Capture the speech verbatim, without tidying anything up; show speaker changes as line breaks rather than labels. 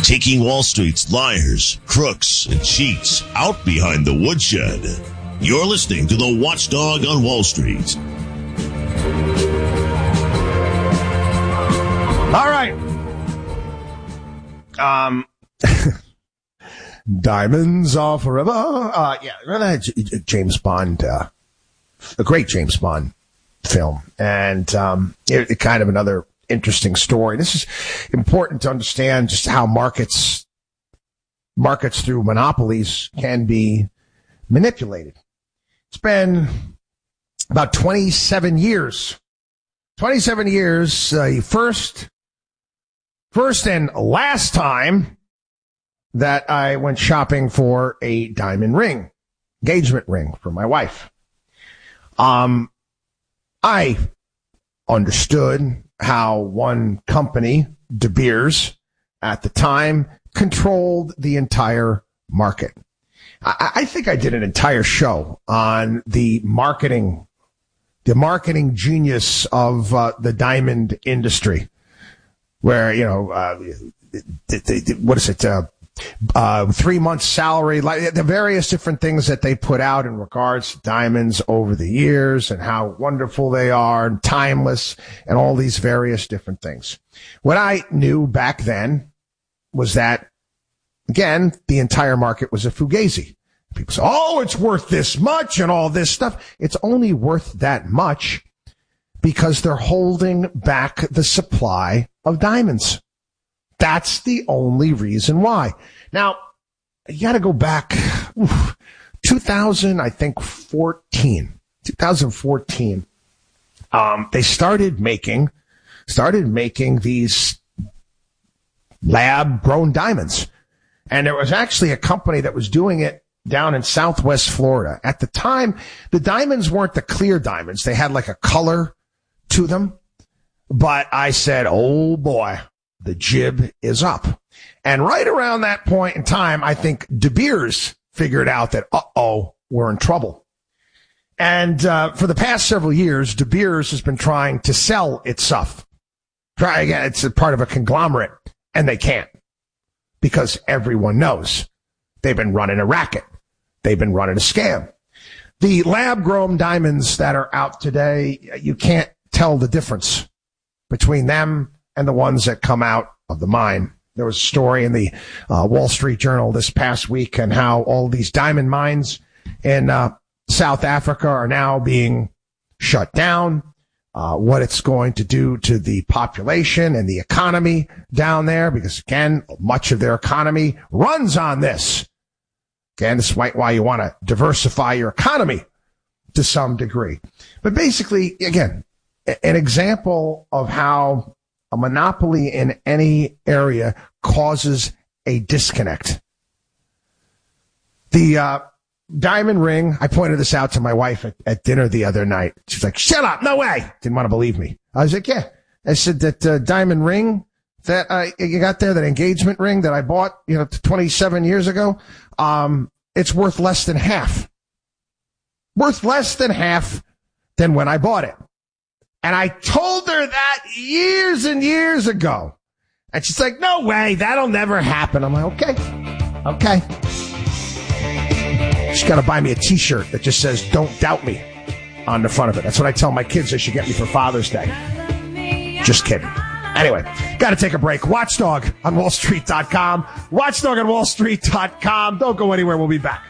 taking Wall Street's liars, crooks, and cheats out behind the woodshed. You're listening to the Watchdog on Wall Street.
All right. Um, Diamonds Are Forever. Uh, yeah, remember that James Bond, uh, a great James Bond film. And um, it, it kind of another interesting story. This is important to understand just how markets, markets through monopolies can be manipulated. It's been about twenty-seven years. twenty-seven years, uh, first, first and last time that I went shopping for a diamond ring, engagement ring for my wife. Um, I understood how one company, De Beers, at the time controlled the entire market. I, I think I did an entire show on the marketing, the marketing genius of uh, the diamond industry, where, you know, uh, the, the, the, what is it, uh, uh, three months salary, like the various different things that they put out in regards to diamonds over the years and how wonderful they are and timeless and all these various different things. What I knew back then was that, again, the entire market was a fugazi. People say, oh, it's worth this much and all this stuff. It's only worth that much because they're holding back the supply of diamonds. That's the only reason why. Now, you got to go back oof, two thousand, I think fourteen, twenty fourteen. Um, they started making, started making these lab grown diamonds. And there was actually a company that was doing it down in Southwest Florida. At the time, the diamonds weren't the clear diamonds. They had like a color to them. But I said, oh boy, the jib is up. And right around that point in time, I think De Beers figured out that, uh-oh, we're in trouble. And uh, for the past several years, De Beers has been trying to sell its stuff. Try again, it's a part of a conglomerate, and they can't. Because everyone knows they've been running a racket. They've been running a scam. The lab-grown diamonds that are out today, you can't tell the difference between them and the ones that come out of the mine. There was a story in the uh, Wall Street Journal this past week and how all these diamond mines in uh, South Africa are now being shut down. Uh, what it's going to do to the population and the economy down there, because again, much of their economy runs on this. Again, this is why you want to diversify your economy to some degree. But basically, again, an example of how a monopoly in any area causes a disconnect. The uh, diamond ring, I pointed this out to my wife at, at dinner the other night. She's like, shut up, no way. Didn't want to believe me. I was like, yeah. I said that uh, diamond ring that I, you got there, that engagement ring that I bought, you know, twenty-seven years ago, um, it's worth less than half. Worth less than half than when I bought it. And I told her that years and years ago. And she's like, no way, that'll never happen. I'm like, okay, okay. She's got to buy me a t-shirt that just says, don't doubt me on the front of it. That's what I tell my kids they should get me for Father's Day. Just kidding. Anyway, got to take a break. Watchdog on Wall Street dot com. Watchdog on Wall Street dot com. Don't go anywhere. We'll be back.